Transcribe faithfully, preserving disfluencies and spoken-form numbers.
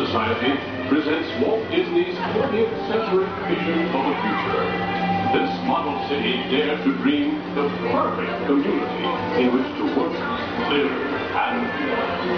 Society presents Walt Disney's twentieth century vision of the future. This model city dared to dream the perfect community in which to work, live, and play.